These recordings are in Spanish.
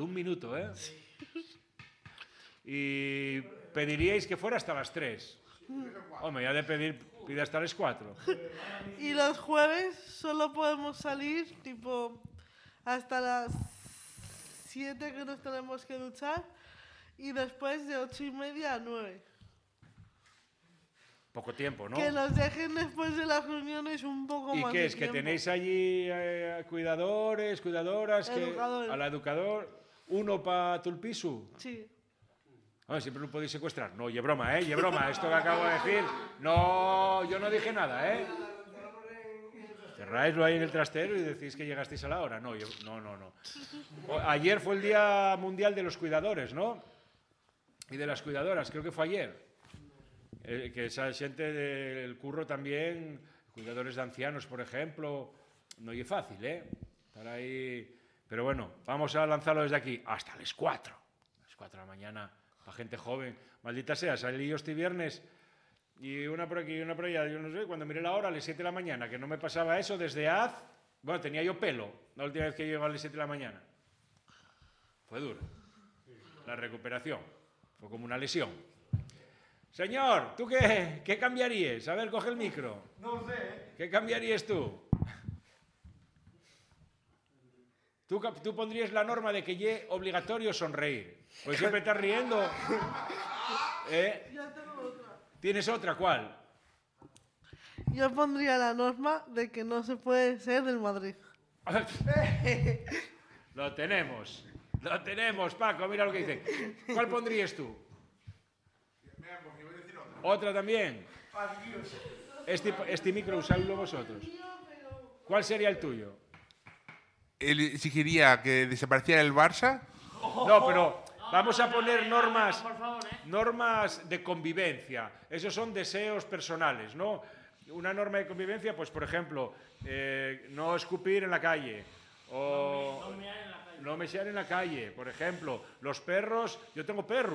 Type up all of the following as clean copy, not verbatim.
por un minuto, ¿eh? Y pediríais que fuera hasta las 3. Hombre, ya de pedir, pide hasta las 4. Y los jueves solo podemos salir, tipo, hasta las 7 que nos tenemos que duchar y después de 8:30 a 9. Poco tiempo, ¿no? Que nos dejen después de las reuniones un poco ¿Y más qué de es? ¿Que tiempo. tenéis allí cuidadores, cuidadoras? Educadores. ¿Al educador? ¿Uno para tu piso? Sí. Siempre lo podéis secuestrar. No, y broma, ¿eh? Y broma. Esto que acabo de decir, no, yo no dije nada, ¿eh? Cerráislo ahí en el trastero y decís que llegasteis a la hora. No, no. Ayer fue el Día Mundial de los Cuidadores, ¿no? Y de las cuidadoras, creo que fue ayer. Que esa gente del curro también, cuidadores de ancianos, por ejemplo, no es fácil, ¿eh? Estar ahí. Pero bueno, vamos a lanzarlo desde aquí. Hasta las 4. A las 4 de la mañana, para gente joven. Maldita sea, salí yo este viernes y una por aquí y una por allá. Yo no sé, cuando miré la hora, a las 7 de la mañana, que no me pasaba eso desde Bueno, tenía yo pelo la última vez que llegué a las 7 de la mañana. Fue duro. La recuperación. Fue como una lesión. Señor, ¿tú qué cambiarías? A ver, coge el micro. No sé. ¿Qué cambiarías tú? ¿Tú pondrías la norma de que es obligatorio sonreír? Pues siempre estás riendo. Yo tengo otra. ¿Tienes otra? ¿Cuál? Yo pondría la norma de que no se puede ser del Madrid. Lo tenemos, Paco, mira lo que dice. ¿Cuál pondrías tú? ¿Otra también? Este micro usadlo vosotros. ¿Cuál sería el tuyo? Él exigiría que desapareciera el Barça. No, pero vamos a poner normas de convivencia. Esos son deseos personales, ¿no? Una norma de convivencia, pues por ejemplo, no escupir en la calle o no mesear en la calle, por ejemplo. Los perros, yo tengo perro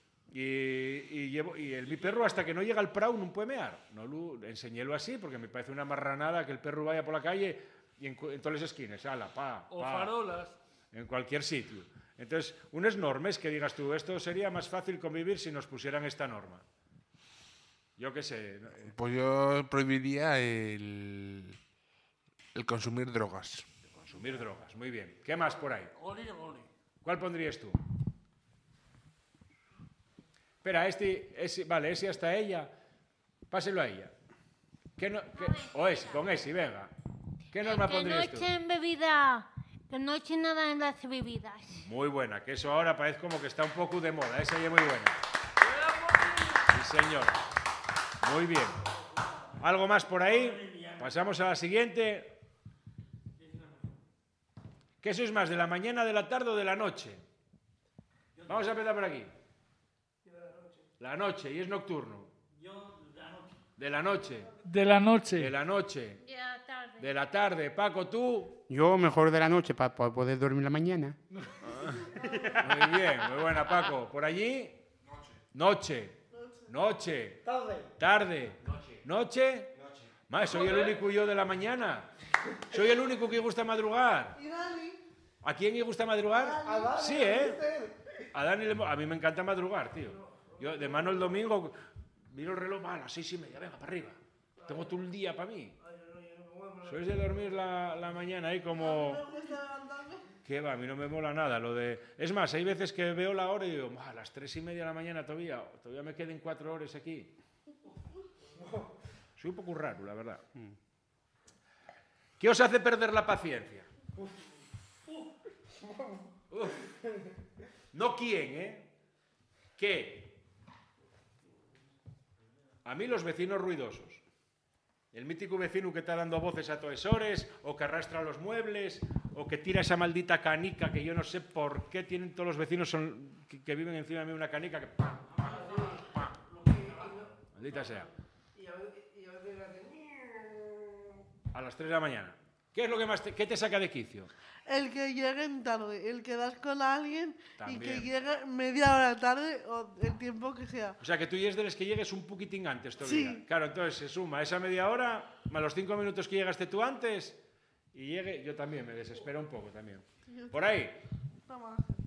y mi perro hasta que no llega al prau no puede mear. No enseñélo así porque me parece una marranada que el perro vaya por la calle y en todas las esquinas, o farolas. En cualquier sitio. Entonces, unas normas que digas tú, esto sería más fácil convivir si nos pusieran esta norma. Yo qué sé. Pues yo prohibiría el consumir drogas. Consumir drogas, muy bien. ¿Qué más por ahí? ¿Cuál pondrías tú? Espera, vale, ese hasta ella. Páselo a ella. Con ese, venga. ¿Qué norma pondrías tú? Que no echen bebida, que no echen nada en las bebidas. Muy buena, que eso ahora parece como que está un poco de moda. Esa ya es muy buena. Sí, señor. Muy bien. ¿Algo más por ahí? Pasamos a la siguiente. ¿Qué sois más, de la mañana, de la tarde o de la noche? Vamos a empezar por aquí. La noche, y es nocturno. Yo, la noche. De la noche. De la noche. De la noche. De la tarde. De la tarde. Paco, ¿tú? Yo mejor de la noche para poder dormir la mañana. Muy bien, muy buena, Paco. ¿Por allí? Noche. Noche. Tarde. Noche. Soy el único yo de la mañana. Soy el único que gusta madrugar. ¿Y Dani? ¿A quién le gusta madrugar? A Dani, Sí, a Dani a mí me encanta madrugar, tío. Yo de mano el domingo miro el reloj a las 6:30, venga, para arriba. Tengo todo el día para mí. ¿Sois de dormir la mañana ahí como...? ¿Qué va? A mí no me mola nada. Es más, hay veces que veo la hora y digo, a las 3:30 de la mañana todavía me queden 4 horas aquí. Soy un poco raro, la verdad. ¿Qué os hace perder la paciencia? No quién, ¿eh? ¿Qué? A mí los vecinos ruidosos. El mítico vecino que está dando voces a toesores, o que arrastra los muebles, o que tira esa maldita canica que yo no sé por qué tienen todos los vecinos que viven encima de mí una canica que... ¡pam! Maldita sea. A las 3 de la mañana. ¿Qué es lo que más qué te saca de quicio? El que lleguen tarde, el quedar con alguien También. y que llegue media hora tarde o el tiempo que sea. O sea, que tú ya es de los que llegues un poquitín antes todavía. Sí. Claro, entonces se suma esa media hora, más los 5 minutos que llegaste tú antes, y llegue, yo también me desespero un poco también. Por ahí. Toma.